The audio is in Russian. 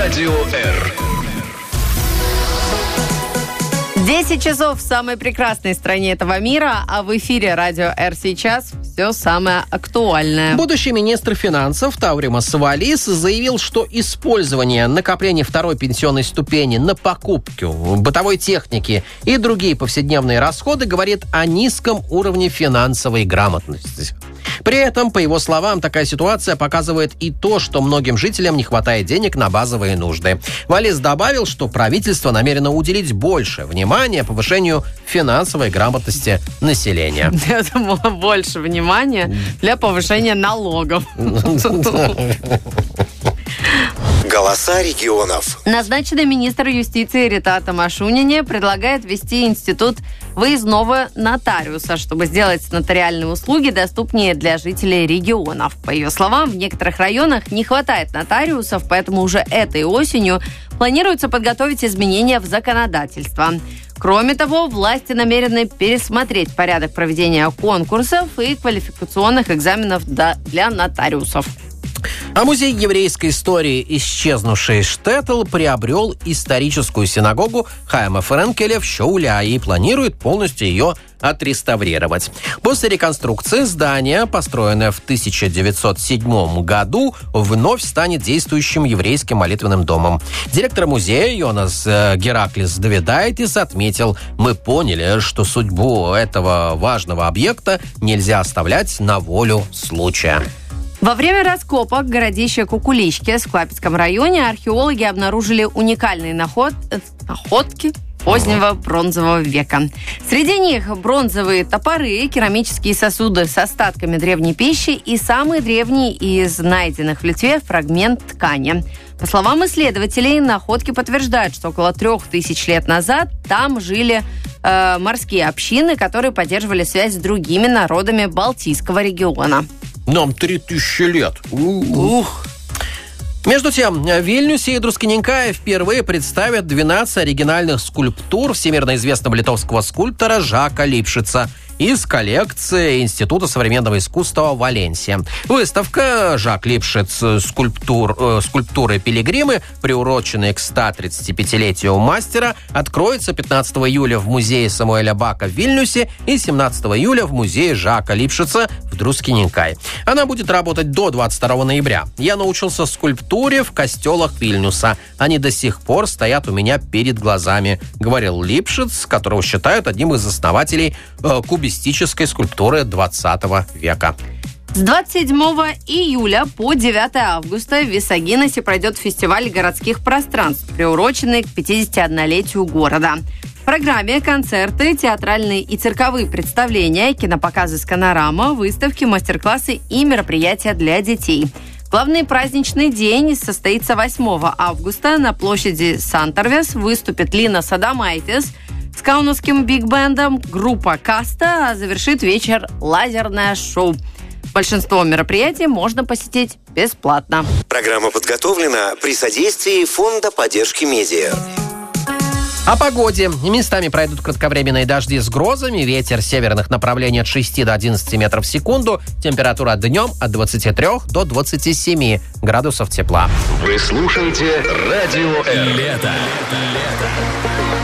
Радио Р. 10 часов в самой прекрасной стране этого мира, а в эфире Радио Р сейчас все самое актуальное. Будущий министр финансов Тауримас Валис заявил, что использование накопления второй пенсионной ступени на покупку бытовой техники и другие повседневные расходы говорит о низком уровне финансовой грамотности. При этом, по его словам, такая ситуация показывает и то, что многим жителям не хватает денег на базовые нужды. Валис добавил, что правительство намерено уделить больше внимания повышению финансовой грамотности населения. Я думала, больше внимания для повышения налогов. Голоса регионов. Назначенный министр юстиции Рита Тамашунине предлагает ввести институт выездного нотариуса, чтобы сделать нотариальные услуги доступнее для жителей регионов. По ее словам, в некоторых районах не хватает нотариусов, поэтому уже этой осенью планируется подготовить изменения в законодательство. Кроме того, власти намерены пересмотреть порядок проведения конкурсов и квалификационных экзаменов для нотариусов. А музей еврейской истории «Исчезнувший Штеттл» приобрел историческую синагогу Хайма Френкеля в Шоуле и планирует полностью ее отреставрировать. После реконструкции здание, построенное в 1907 году, вновь станет действующим еврейским молитвенным домом. Директор музея Йонас Гераклис Давидайтис отметил: «Мы поняли, что судьбу этого важного объекта нельзя оставлять на волю случая». Во время раскопок городища Кукулички в Склапецком районе археологи обнаружили уникальные находки позднего бронзового века. Среди них бронзовые топоры, керамические сосуды с остатками древней пищи и самый древний из найденных в Литве фрагмент ткани. По словам исследователей, находки подтверждают, что около 3000 лет назад там жили морские общины, которые поддерживали связь с другими народами Балтийского региона. Нам 3000 лет. Ух. Между тем, в Вильнюсе и Друскиненкае впервые представят 12 оригинальных скульптур всемирно известного литовского скульптора Жака Липшица из коллекции Института современного искусства Валенсия. Выставка «Жак Липшиц. Скульптуры Пилигримы», приуроченная к 135-летию мастера, откроется 15 июля в музее Самуэля Бака в Вильнюсе и 17 июля в музее Жака Липшица в Друскиненкае. Она будет работать до 22 ноября. Я научился скульптуре в костелах Вильнюса. Они до сих пор стоят у меня перед глазами, говорил Липшиц, которого считают одним из основателей кубистической скульптуры 20 века. С 27 июля по 9 августа в Висагиносе пройдет фестиваль городских пространств, приуроченный к 51-летию города. В программе концерты, театральные и цирковые представления, кинопоказы «Сканорама», выставки, мастер-классы и мероприятия для детей. Главный праздничный день состоится 8 августа. На площади Санторвес выступит Лина Садамайтис с каунасским биг-бендом, группа «Каста», а завершит вечер лазерное шоу. Большинство мероприятий можно посетить бесплатно. Программа подготовлена при содействии Фонда поддержки медиа. О погоде. Местами пройдут кратковременные дожди с грозами. Ветер северных направлений от 6 до 11 метров в секунду. Температура днем от 23 до 27 градусов тепла. Вы слушаете Радио Р. Лето.